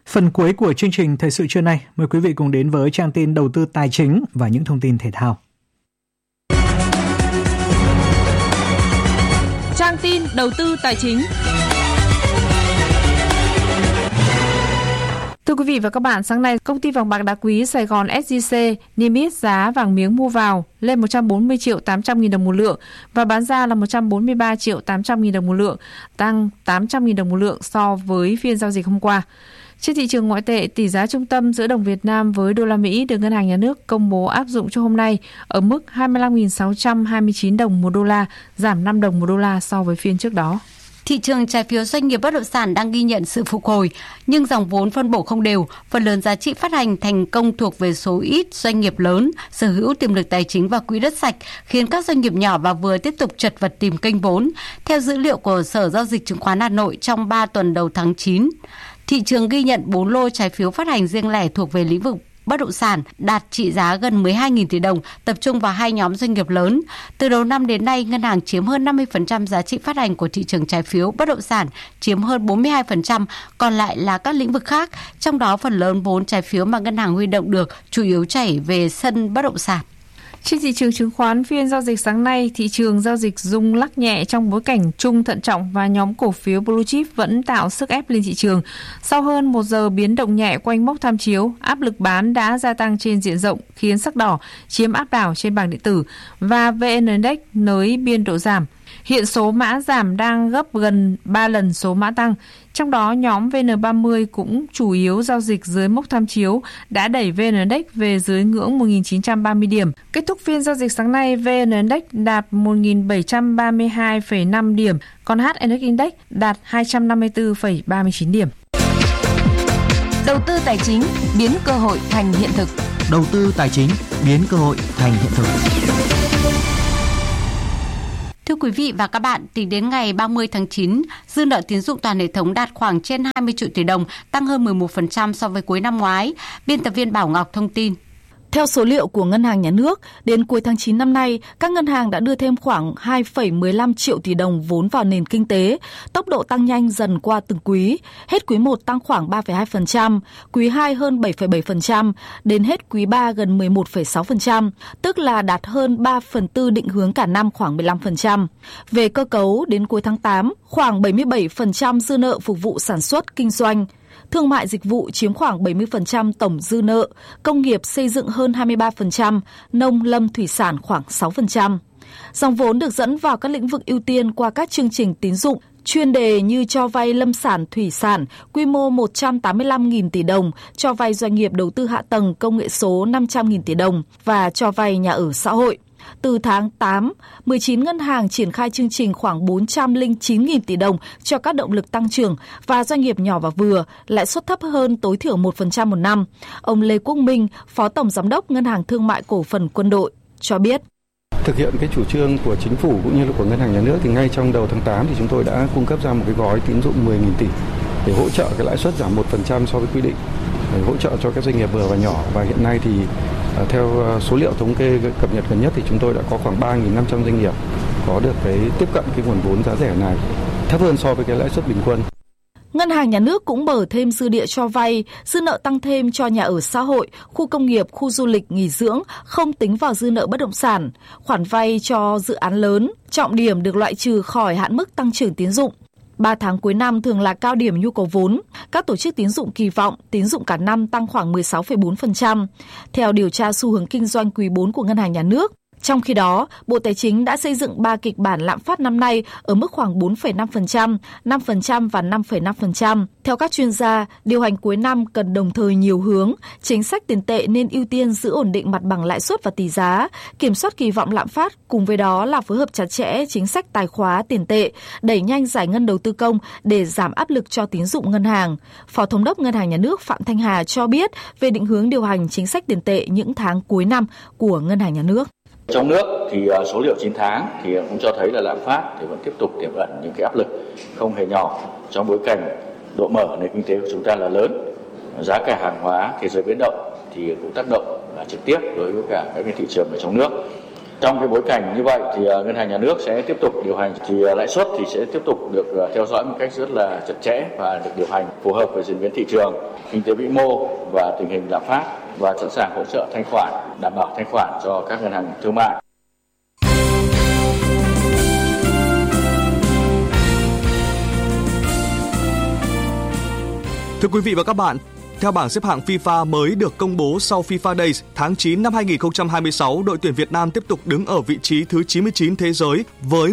Phần cuối của chương trình Thời sự trưa nay, mời quý vị cùng đến với trang tin đầu tư tài chính và những thông tin thể thao. Trang tin đầu tư tài chính. Thưa quý vị và các bạn, sáng nay, công ty vàng bạc đá quý Sài Gòn SJC niêm yết giá vàng miếng mua vào lên 140 triệu 800 nghìn đồng một lượng và bán ra là 143 triệu 800 nghìn đồng một lượng, tăng 800 nghìn đồng một lượng so với phiên giao dịch hôm qua. Trên thị trường ngoại tệ, tỷ giá trung tâm giữa đồng Việt Nam với đô la Mỹ được Ngân hàng Nhà nước công bố áp dụng cho hôm nay ở mức 25.629 đồng một đô la, giảm 5 đồng một đô la so với phiên trước đó. Thị trường trái phiếu doanh nghiệp bất động sản đang ghi nhận sự phục hồi, nhưng dòng vốn phân bổ không đều, phần lớn giá trị phát hành thành công thuộc về số ít doanh nghiệp lớn, sở hữu tiềm lực tài chính và quỹ đất sạch, khiến các doanh nghiệp nhỏ và vừa tiếp tục chật vật tìm kênh vốn. Theo dữ liệu của Sở Giao dịch Chứng khoán Hà Nội trong 3 tuần đầu tháng 9, thị trường ghi nhận 4 lô trái phiếu phát hành riêng lẻ thuộc về lĩnh vực bất động sản đạt trị giá gần 12.000 tỷ đồng, tập trung vào hai nhóm doanh nghiệp lớn. Từ đầu năm đến nay, ngân hàng chiếm hơn 50% giá trị phát hành của thị trường trái phiếu bất động sản, chiếm hơn 42%, còn lại là các lĩnh vực khác, trong đó phần lớn vốn trái phiếu mà ngân hàng huy động được chủ yếu chảy về sân bất động sản. Trên thị trường chứng khoán, phiên giao dịch sáng nay, thị trường giao dịch rung lắc nhẹ trong bối cảnh chung thận trọng và nhóm cổ phiếu Blue Chip vẫn tạo sức ép lên thị trường. Sau hơn 1 giờ biến động nhẹ quanh mốc tham chiếu, áp lực bán đã gia tăng trên diện rộng khiến sắc đỏ chiếm áp đảo trên bảng điện tử và VN Index nới biên độ giảm. Hiện số mã giảm đang gấp gần 3 lần số mã tăng. Trong đó, nhóm VN30 cũng chủ yếu giao dịch dưới mốc tham chiếu, đã đẩy VN Index về dưới ngưỡng 1.930 điểm. Kết thúc phiên giao dịch sáng nay, VN Index đạt 1.732,5 điểm, còn HNX Index đạt 254,39 điểm. Đầu tư tài chính biến cơ hội thành hiện thực. Đầu tư tài chính biến cơ hội thành hiện thực. Thưa quý vị và các bạn, tính đến ngày 30 tháng 9, dư nợ tín dụng toàn hệ thống đạt khoảng trên 20 triệu tỷ đồng, tăng hơn 11% so với cuối năm ngoái. Biên tập viên Bảo Ngọc thông tin. Theo số liệu của Ngân hàng Nhà nước, đến cuối tháng 9 năm nay, các ngân hàng đã đưa thêm khoảng 2,15 triệu tỷ đồng vốn vào nền kinh tế, tốc độ tăng nhanh dần qua từng quý. Hết quý 1 tăng khoảng 3,2%, quý 2 hơn 7,7%, đến hết quý 3 gần 11,6%, tức là đạt hơn 3/4 định hướng cả năm khoảng 15%. Về cơ cấu, đến cuối tháng 8, khoảng 77% dư nợ phục vụ sản xuất, kinh doanh. Thương mại dịch vụ chiếm khoảng 70% tổng dư nợ, công nghiệp xây dựng hơn 23%, nông lâm thủy sản khoảng 6%. Dòng vốn được dẫn vào các lĩnh vực ưu tiên qua các chương trình tín dụng chuyên đề như cho vay lâm sản thủy sản, quy mô 185.000 tỷ đồng, cho vay doanh nghiệp đầu tư hạ tầng công nghệ số 500.000 tỷ đồng và cho vay nhà ở xã hội. Từ tháng 8, 19 ngân hàng triển khai chương trình khoảng 409.000 tỷ đồng cho các động lực tăng trưởng và doanh nghiệp nhỏ và vừa, lãi suất thấp hơn tối thiểu 1% một năm. Ông Lê Quốc Minh, Phó Tổng Giám đốc Ngân hàng Thương mại Cổ phần Quân đội, cho biết. Thực hiện cái chủ trương của chính phủ cũng như là của Ngân hàng Nhà nước thì ngay trong đầu tháng 8 thì chúng tôi đã cung cấp ra một cái gói tín dụng 10.000 tỷ để hỗ trợ cái lãi suất giảm 1% so với quy định, để hỗ trợ cho các doanh nghiệp vừa và nhỏ. Và hiện nay thì theo số liệu thống kê cập nhật gần nhất thì chúng tôi đã có khoảng 3.500 doanh nghiệp có được cái tiếp cận cái nguồn vốn giá rẻ này, thấp hơn so với cái lãi suất bình quân. Ngân hàng Nhà nước cũng mở thêm dư địa cho vay, dư nợ tăng thêm cho nhà ở xã hội, khu công nghiệp, khu du lịch, nghỉ dưỡng, không tính vào dư nợ bất động sản. Khoản vay cho dự án lớn, trọng điểm được loại trừ khỏi hạn mức tăng trưởng tín dụng. 3 tháng cuối năm thường là cao điểm nhu cầu vốn. Các tổ chức tín dụng kỳ vọng tín dụng cả năm tăng khoảng 16,4%. Theo điều tra xu hướng kinh doanh quý 4 của Ngân hàng Nhà nước, trong khi đó, Bộ Tài chính đã xây dựng 3 kịch bản lạm phát năm nay ở mức khoảng 4,5%, 5% và 5,5%. Theo các chuyên gia, điều hành cuối năm cần đồng thời nhiều hướng, chính sách tiền tệ nên ưu tiên giữ ổn định mặt bằng lãi suất và tỷ giá, kiểm soát kỳ vọng lạm phát, cùng với đó là phối hợp chặt chẽ chính sách tài khóa tiền tệ, đẩy nhanh giải ngân đầu tư công để giảm áp lực cho tín dụng ngân hàng. Phó Thống đốc Ngân hàng Nhà nước Phạm Thanh Hà cho biết về định hướng điều hành chính sách tiền tệ những tháng cuối năm của Ngân hàng Nhà nước. Trong nước thì số liệu 9 tháng thì cũng cho thấy là lạm phát thì vẫn tiếp tục tiềm ẩn những cái áp lực không hề nhỏ trong bối cảnh độ mở nền kinh tế của chúng ta là lớn, giá cả hàng hóa thế giới biến động thì cũng tác động trực tiếp đối với cả các cái thị trường ở trong nước. Trong cái bối cảnh như vậy thì ngân hàng nhà nước sẽ tiếp tục điều hành, thì lãi suất thì sẽ tiếp tục được theo dõi một cách rất là chặt chẽ và được điều hành phù hợp với diễn biến thị trường, kinh tế vĩ mô và tình hình lạm phát, và sẵn sàng hỗ trợ thanh khoản, đảm bảo thanh khoản cho các ngân hàng thương mại. Thưa quý vị và các bạn, theo bảng xếp hạng FIFA mới được công bố sau FIFA Days tháng 9 năm 2026, đội tuyển Việt Nam tiếp tục đứng ở vị trí thứ 99 thế giới với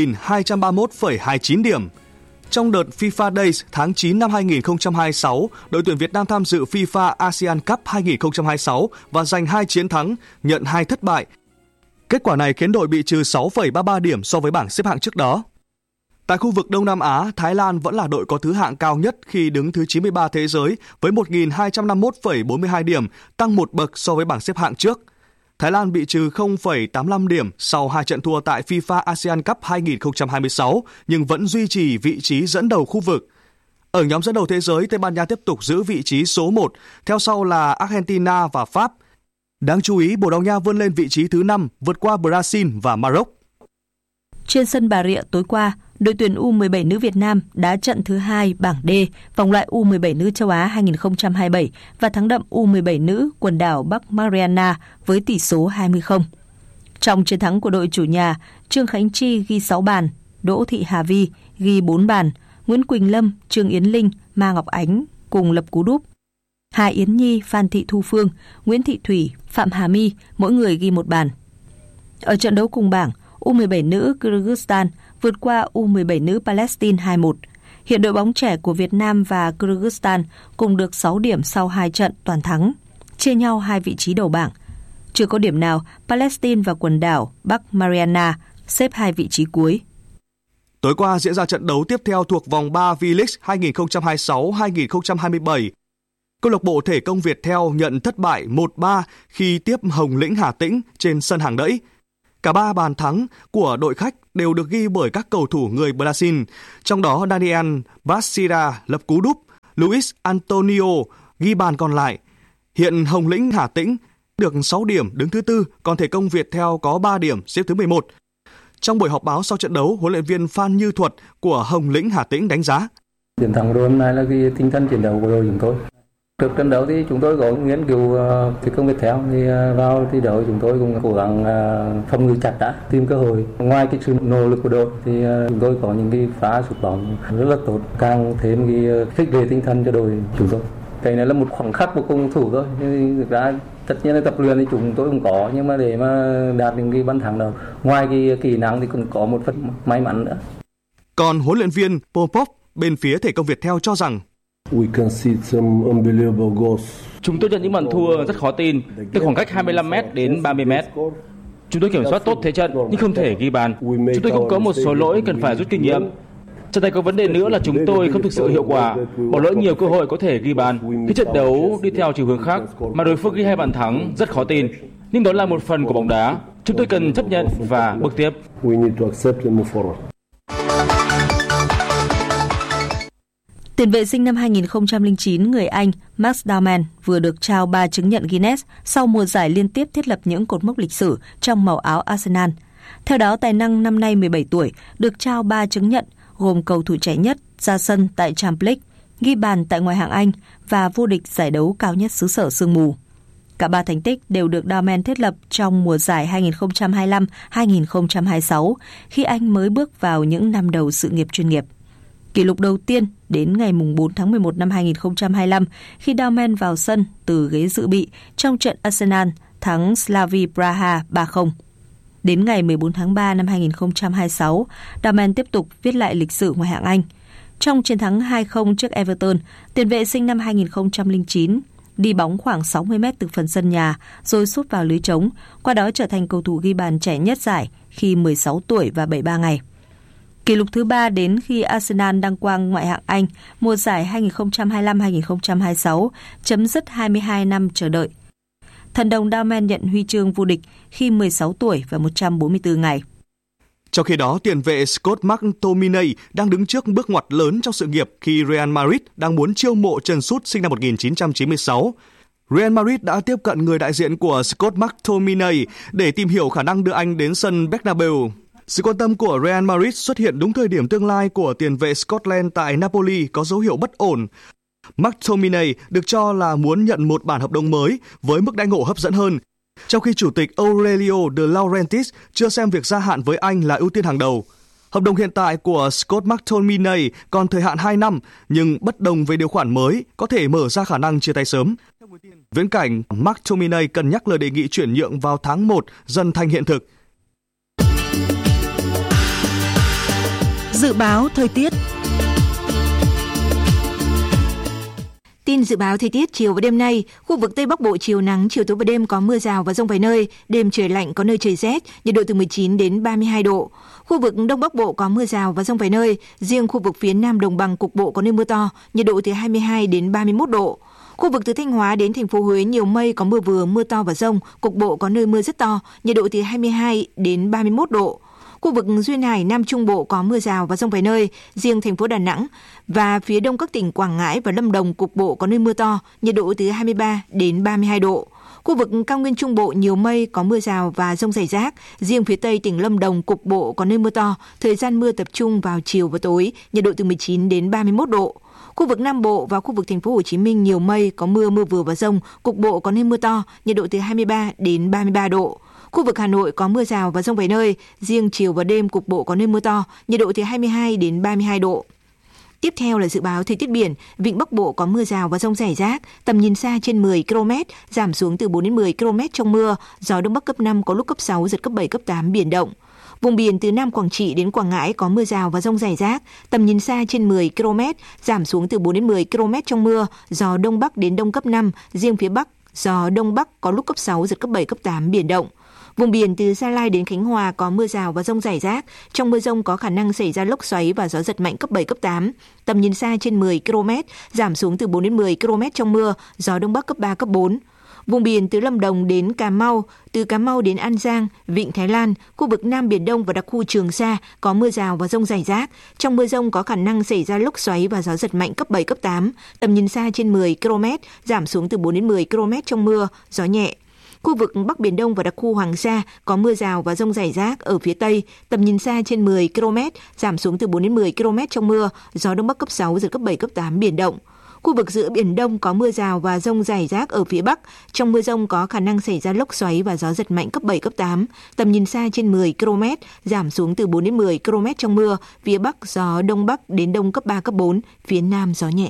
1.231,29 điểm. Trong đợt FIFA Days tháng 9 năm 2026, đội tuyển Việt Nam tham dự FIFA ASEAN Cup 2026 và giành 2 chiến thắng, nhận 2 thất bại. Kết quả này khiến đội bị trừ 6,33 điểm so với bảng xếp hạng trước đó. Tại khu vực Đông Nam Á, Thái Lan vẫn là đội có thứ hạng cao nhất khi đứng thứ 93 thế giới với 1.251,42 điểm, tăng 1 bậc so với bảng xếp hạng trước. Thái Lan bị trừ 0,85 điểm sau 2 trận thua tại FIFA ASEAN Cup 2026, nhưng vẫn duy trì vị trí dẫn đầu khu vực. Ở nhóm dẫn đầu thế giới, Tây Ban Nha tiếp tục giữ vị trí số 1, theo sau là Argentina và Pháp. Đáng chú ý, Bồ Đào Nha vươn lên vị trí thứ 5, vượt qua Brazil và Maroc. Trên sân Bà Rịa tối qua, đội tuyển U17 nữ Việt Nam đá trận thứ 2 bảng D vòng loại U17 nữ châu Á 2027 và thắng đậm U17 nữ quần đảo Bắc Mariana với tỷ số 20-0. Trong chiến thắng của đội chủ nhà, Trương Khánh Chi ghi 6 bàn, Đỗ Thị Hà Vi ghi 4 bàn, Nguyễn Quỳnh Lâm, Trương Yến Linh, Ma Ngọc Ánh cùng lập cú đúp. Hà Yến Nhi, Phan Thị Thu Phương, Nguyễn Thị Thủy, Phạm Hà My mỗi người ghi 1 bàn. Ở trận đấu cùng bảng, U17 nữ Kyrgyzstan vượt qua U17 nữ Palestine 2-1. Hiện đội bóng trẻ của Việt Nam và Kyrgyzstan cùng được 6 điểm sau 2 trận toàn thắng, chia nhau 2 vị trí đầu bảng. Chưa có điểm nào, Palestine và quần đảo Bắc Mariana xếp 2 vị trí cuối. Tối qua diễn ra trận đấu tiếp theo thuộc vòng 3 V-League 2026-2027. Câu lạc bộ Thể công Viettel nhận thất bại 1-3 khi tiếp Hồng Lĩnh Hà Tĩnh trên sân Hàng Đẫy. Cả 3 bàn thắng của đội khách đều được ghi bởi các cầu thủ người Brazil, trong đó Daniel Basira lập cú đúp, Luis Antonio ghi bàn còn lại. Hiện Hồng Lĩnh Hà Tĩnh được 6 điểm đứng thứ 4, còn Thể công Viettel có 3 điểm xếp thứ 11. Trong buổi họp báo sau trận đấu, huấn luyện viên Phan Như Thuật của Hồng Lĩnh Hà Tĩnh đánh giá: Chiến thắng của hôm nay là cái tinh thần chiến đấu của đội chúng tôi. Trước trận đấu thì chúng tôi có nghiên cứu Thể công Viettel, thì vào thi đấu chúng tôi cũng cố gắng phòng ngự chặt đã, tìm cơ hội. Ngoài cái sự nỗ lực của đội thì chúng tôi có những cái phá sút bóng rất là tốt, càng thêm cái khích lệ tinh thần cho đội chúng tôi. Cái này là một khoảnh khắc của cầu thủ thôi, nhưng thực ra tất nhiên là tập luyện thì chúng tôi cũng có, nhưng mà để mà đạt những cái bàn thắng đó, ngoài cái kỹ năng thì cũng có một phần may mắn nữa. Còn huấn luyện viên Popov bên phía Thể công Viettel cho rằng chúng tôi nhận những bàn thua rất khó tin, từ khoảng cách 25m đến 30m. Chúng tôi kiểm soát tốt thế trận nhưng không thể ghi bàn. Chúng tôi cũng có một số lỗi cần phải rút kinh nghiệm. Trận này có vấn đề nữa là chúng tôi không thực sự hiệu quả, bỏ lỡ nhiều cơ hội có thể ghi bàn. Khi trận đấu đi theo chiều hướng khác mà đối phương ghi 2 bàn thắng rất khó tin. Nhưng đó là một phần của bóng đá. Chúng tôi cần chấp nhận và bước tiếp. Tiền vệ sinh năm 2009 người Anh Max Dowman vừa được trao 3 chứng nhận Guinness sau mùa giải liên tiếp thiết lập những cột mốc lịch sử trong màu áo Arsenal. Theo đó, tài năng năm nay 17 tuổi được trao 3 chứng nhận gồm cầu thủ trẻ nhất, ra sân tại Champions League, ghi bàn tại ngoại hạng Anh và vô địch giải đấu cao nhất xứ sở sương mù. Cả 3 thành tích đều được Dowman thiết lập trong mùa giải 2025-2026 khi anh mới bước vào những năm đầu sự nghiệp chuyên nghiệp. Kỷ lục đầu tiên đến ngày 4 tháng 11 năm 2025 khi Dowman vào sân từ ghế dự bị trong trận Arsenal thắng Slavia Praha 3-0. Đến ngày 14 tháng 3 năm 2026, Dowman tiếp tục viết lại lịch sử ngoại hạng Anh. Trong chiến thắng 2-0 trước Everton, tiền vệ sinh năm 2009 đi bóng khoảng 60 mét từ phần sân nhà rồi sút vào lưới trống, qua đó trở thành cầu thủ ghi bàn trẻ nhất giải khi 16 tuổi và 73 ngày. Kỷ lục thứ 3 đến khi Arsenal đăng quang ngoại hạng Anh mùa giải 2025-2026, chấm dứt 22 năm chờ đợi. Thần đồng Dowman nhận huy chương vô địch khi 16 tuổi và 144 ngày. Trong khi đó, tiền vệ Scott McTominay đang đứng trước bước ngoặt lớn trong sự nghiệp khi Real Madrid đang muốn chiêu mộ chân sút sinh năm 1996. Real Madrid đã tiếp cận người đại diện của Scott McTominay để tìm hiểu khả năng đưa anh đến sân Bernabeu. Sự quan tâm của Real Madrid xuất hiện đúng thời điểm tương lai của tiền vệ Scotland tại Napoli có dấu hiệu bất ổn. McTominay được cho là muốn nhận một bản hợp đồng mới với mức đãi ngộ hấp dẫn hơn, trong khi chủ tịch Aurelio De Laurentiis chưa xem việc gia hạn với anh là ưu tiên hàng đầu. Hợp đồng hiện tại của Scott McTominay còn thời hạn 2 năm, nhưng bất đồng về điều khoản mới có thể mở ra khả năng chia tay sớm. Viễn cảnh McTominay cân nhắc lời đề nghị chuyển nhượng vào tháng 1 dần thành hiện thực. Dự báo thời tiết. Tin dự báo thời tiết chiều và đêm nay, khu vực Tây Bắc Bộ chiều nắng, chiều tối và đêm có mưa rào và dông vài nơi, đêm trời lạnh có nơi trời rét, nhiệt độ từ 19 đến 32 độ. Khu vực Đông Bắc Bộ có mưa rào và dông vài nơi, riêng khu vực phía Nam Đồng bằng cục bộ có nơi mưa to, nhiệt độ từ 22 đến 31 độ. Khu vực từ Thanh Hóa đến thành phố Huế nhiều mây, có mưa vừa, mưa to và dông, cục bộ có nơi mưa rất to, nhiệt độ từ 22 đến 31 độ. Khu vực Duyên Hải, Nam Trung Bộ có mưa rào và dông vài nơi, riêng thành phố Đà Nẵng và phía đông các tỉnh Quảng Ngãi và Lâm Đồng cục bộ có nơi mưa to, nhiệt độ từ 23 đến 32 độ. Khu vực Cao Nguyên Trung Bộ nhiều mây, có mưa rào và dông rải rác, riêng phía Tây tỉnh Lâm Đồng cục bộ có nơi mưa to, thời gian mưa tập trung vào chiều và tối, nhiệt độ từ 19 đến 31 độ. Khu vực Nam Bộ và khu vực thành phố Hồ Chí Minh nhiều mây, có mưa, mưa vừa và dông, cục bộ có nơi mưa to, nhiệt độ từ 23 đến 33 độ. Khu vực Hà Nội có mưa rào và dông vài nơi, riêng chiều và đêm cục bộ có nơi mưa to, nhiệt độ từ 22 đến 32 độ. Tiếp theo là dự báo thời tiết biển, vịnh Bắc Bộ có mưa rào và dông rải rác, tầm nhìn xa trên 10 km, giảm xuống từ 4 đến 10 km trong mưa, gió Đông Bắc cấp 5 có lúc cấp 6, giật cấp 7, cấp 8, biển động. Vùng biển từ Nam Quảng Trị đến Quảng Ngãi có mưa rào và dông rải rác, tầm nhìn xa trên 10 km, giảm xuống từ 4 đến 10 km trong mưa, gió Đông Bắc đến Đông cấp 5, riêng phía Bắc, gió Đông Bắc có lúc cấp 6, giật cấp 7, cấp 8, biển động. Vùng biển từ Gia Lai đến Khánh Hòa có mưa rào và dông rải rác. Trong mưa dông có khả năng xảy ra lốc xoáy và gió giật mạnh cấp 7, cấp 8. Tầm nhìn xa trên 10 km, giảm xuống từ 4 đến 10 km trong mưa, gió Đông Bắc cấp 3, cấp 4. Vùng biển từ Lâm Đồng đến Cà Mau, từ Cà Mau đến An Giang, Vịnh Thái Lan, khu vực Nam Biển Đông và đặc khu Trường Sa có mưa rào và dông rải rác. Trong mưa dông có khả năng xảy ra lốc xoáy và gió giật mạnh cấp 7, cấp 8. Tầm nhìn xa trên 10 km, giảm xuống từ 4 đến 10 km trong mưa, gió nhẹ. Khu vực Bắc Biển Đông và đặc khu Hoàng Sa có mưa rào và dông rải rác ở phía Tây, tầm nhìn xa trên 10 km, giảm xuống từ 4 đến 10 km trong mưa, gió Đông Bắc cấp 6, giật cấp 7, cấp 8, biển động. Khu vực giữa Biển Đông có mưa rào và dông rải rác ở phía Bắc, trong mưa dông có khả năng xảy ra lốc xoáy và gió giật mạnh cấp 7, cấp 8, tầm nhìn xa trên 10 km, giảm xuống từ 4 đến 10 km trong mưa, phía Bắc gió Đông Bắc đến Đông cấp 3, cấp 4, phía Nam gió nhẹ.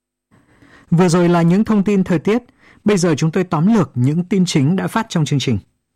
Vừa rồi là những thông tin thời tiết. Bây giờ chúng tôi tóm lược những tin chính đã phát trong chương trình.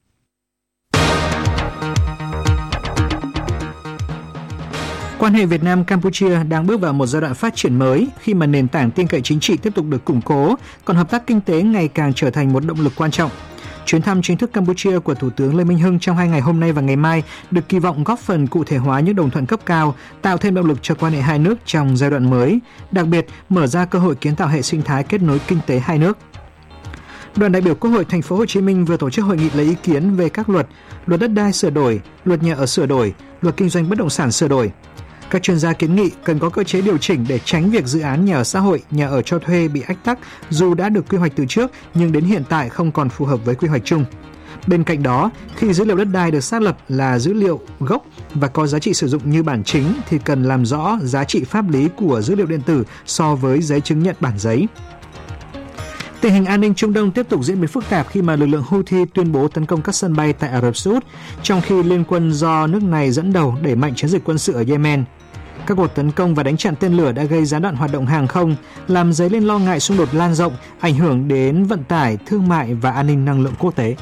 Quan hệ Việt Nam-Campuchia đang bước vào một giai đoạn phát triển mới khi mà nền tảng tin cậy chính trị tiếp tục được củng cố, còn hợp tác kinh tế ngày càng trở thành một động lực quan trọng. Chuyến thăm chính thức Campuchia của Thủ tướng Lê Minh Hưng trong 2 ngày hôm nay và ngày mai được kỳ vọng góp phần cụ thể hóa những đồng thuận cấp cao, tạo thêm động lực cho quan hệ hai nước trong giai đoạn mới, đặc biệt mở ra cơ hội kiến tạo hệ sinh thái kết nối kinh tế hai nước. Đoàn đại biểu Quốc hội Thành phố Hồ Chí Minh vừa tổ chức hội nghị lấy ý kiến về các luật đất đai sửa đổi, luật nhà ở sửa đổi, luật kinh doanh bất động sản sửa đổi. Các chuyên gia kiến nghị cần có cơ chế điều chỉnh để tránh việc dự án nhà ở xã hội, nhà ở cho thuê bị ách tắc dù đã được quy hoạch từ trước nhưng đến hiện tại không còn phù hợp với quy hoạch chung. Bên cạnh đó, khi dữ liệu đất đai được xác lập là dữ liệu gốc và có giá trị sử dụng như bản chính thì cần làm rõ giá trị pháp lý của dữ liệu điện tử so với giấy chứng nhận bản giấy. Tình hình an ninh Trung Đông tiếp tục diễn biến phức tạp khi mà lực lượng Houthi tuyên bố tấn công các sân bay tại Ả Rập Xê Út, trong khi liên quân do nước này dẫn đầu đẩy mạnh chiến dịch quân sự ở Yemen. Các cuộc tấn công và đánh chặn tên lửa đã gây gián đoạn hoạt động hàng không, làm dấy lên lo ngại xung đột lan rộng, ảnh hưởng đến vận tải, thương mại và an ninh năng lượng quốc tế.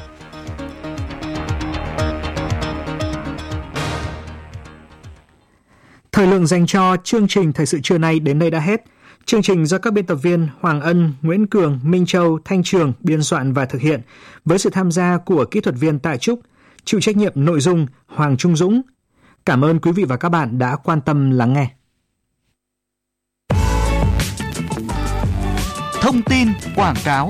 Thời lượng dành cho chương trình Thời sự trưa nay đến đây đã hết. Chương trình do các biên tập viên Hoàng Ân, Nguyễn Cường, Minh Châu, Thanh Trường biên soạn và thực hiện với sự tham gia của kỹ thuật viên Tạ Trúc, chịu trách nhiệm nội dung Hoàng Trung Dũng. Cảm ơn quý vị và các bạn đã quan tâm lắng nghe. Thông tin quảng cáo.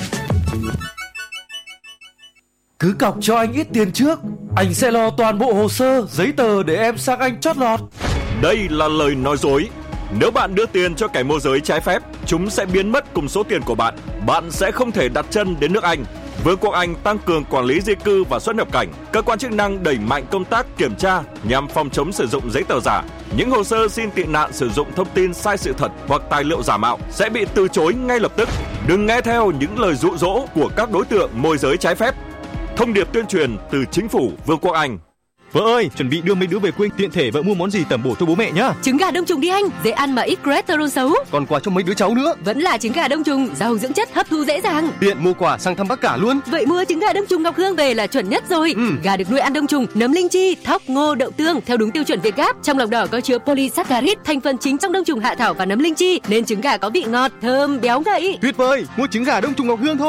Cứ cọc cho anh ít tiền trước, anh sẽ lo toàn bộ hồ sơ, giấy tờ để em sang anh chót lọt. Đây là lời nói dối. Nếu bạn đưa tiền cho kẻ môi giới trái phép, chúng sẽ biến mất cùng số tiền của bạn. Bạn sẽ không thể đặt chân đến nước Anh. Vương quốc Anh tăng cường quản lý di cư và xuất nhập cảnh. Cơ quan chức năng đẩy mạnh công tác kiểm tra nhằm phòng chống sử dụng giấy tờ giả. Những hồ sơ xin tị nạn sử dụng thông tin sai sự thật hoặc tài liệu giả mạo sẽ bị từ chối ngay lập tức. Đừng nghe theo những lời dụ dỗ của các đối tượng môi giới trái phép. Thông điệp tuyên truyền từ Chính phủ Vương quốc Anh. Vợ ơi, chuẩn bị đưa mấy đứa về quê, tiện thể vợ mua món gì tẩm bổ cho bố mẹ nhá. Trứng gà đông trùng đi anh, dễ ăn mà ít cholesterol xấu. Còn quà cho mấy đứa cháu nữa. Vẫn là trứng gà đông trùng, giàu dưỡng chất, hấp thu dễ dàng. Tiện mua quà sang thăm bác cả luôn. Vậy mua trứng gà đông trùng Ngọc Hương về là chuẩn nhất rồi. Gà được nuôi ăn đông trùng, nấm linh chi, thóc, ngô, đậu tương theo đúng tiêu chuẩn Việt Gáp. Trong lòng đỏ có chứa polysaccharide, thành phần chính trong đông trùng hạ thảo và nấm linh chi, nên trứng gà có vị ngọt, thơm, béo ngậy. Tuyệt vời, mua trứng gà đông trùng Ngọc Hương thôi.